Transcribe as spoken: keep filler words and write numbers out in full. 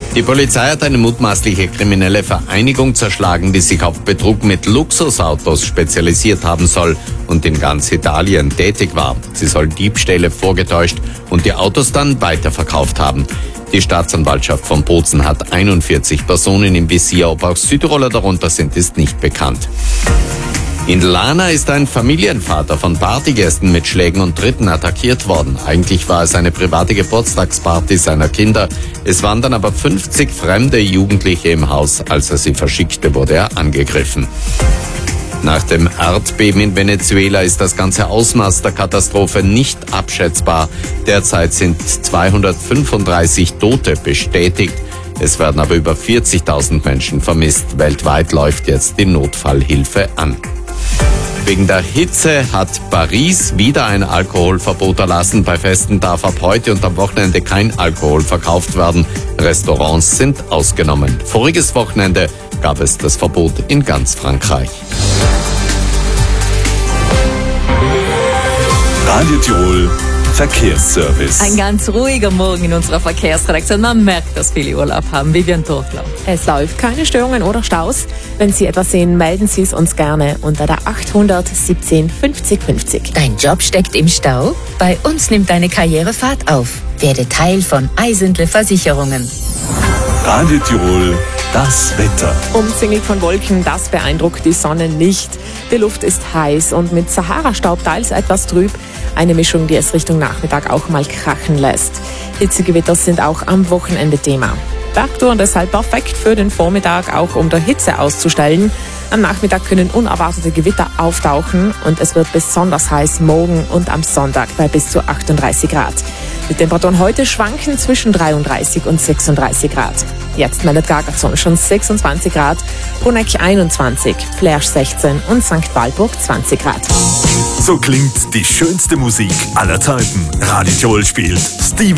Die Polizei hat eine mutmaßliche kriminelle Vereinigung zerschlagen, die sich auf Betrug mit Luxusautos spezialisiert haben soll und in ganz Italien tätig war. Sie soll Diebstähle vorgetäuscht und die Autos dann weiterverkauft haben. Die Staatsanwaltschaft von Bozen hat einundvierzig Personen im Visier. Ob auch Südtiroler darunter sind, ist nicht bekannt. In Lana ist ein Familienvater von Partygästen mit Schlägen und Tritten attackiert worden. Eigentlich war es eine private Geburtstagsparty seiner Kinder. Es waren dann aber fünfzig fremde Jugendliche im Haus. Als er sie verschickte, wurde er angegriffen. Nach dem Erdbeben in Venezuela ist das ganze Ausmaß der Katastrophe nicht abschätzbar. Derzeit sind zweihundertfünfunddreißig Tote bestätigt. Es werden aber über vierzigtausend Menschen vermisst. Weltweit läuft jetzt die Notfallhilfe an. Wegen der Hitze hat Paris wieder ein Alkoholverbot erlassen. Bei Festen darf ab heute und am Wochenende kein Alkohol verkauft werden. Restaurants sind ausgenommen. Voriges Wochenende gab es das Verbot in ganz Frankreich. Radio Tirol Verkehrsservice. Ein ganz ruhiger Morgen in unserer Verkehrsredaktion. Man merkt, dass viele Urlaub haben. Vivian Turkler. Es läuft keine Störungen oder Staus. Wenn Sie etwas sehen, melden Sie es uns gerne unter der achthundert siebzehn fünfzig fünfzig. Dein Job steckt im Stau? Bei uns nimmt deine Karriere Fahrt auf. Werde Teil von Eisendle Versicherungen. Radio Tirol, das Wetter. Umzingelt von Wolken, das beeindruckt die Sonne nicht. Die Luft ist heiß und mit Sahara-Staub teils etwas trüb. Eine Mischung, die es Richtung Nachmittag auch mal krachen lässt. Hitzegewitter sind auch am Wochenende Thema. Bergtouren deshalb perfekt für den Vormittag, auch um der Hitze auszustellen. Am Nachmittag können unerwartete Gewitter auftauchen und es wird besonders heiß morgen und am Sonntag bei bis zu achtunddreißig Grad. Die Temperaturen heute schwanken zwischen dreiunddreißig und sechsunddreißig Grad. Jetzt meldet Carcassonne schon sechsundzwanzig Grad, Bruneck einundzwanzig, Flersch sechzehn und Sankt Walburg zwanzig Grad. So klingt die schönste Musik aller Zeiten. Radio Tirol spielt Stevie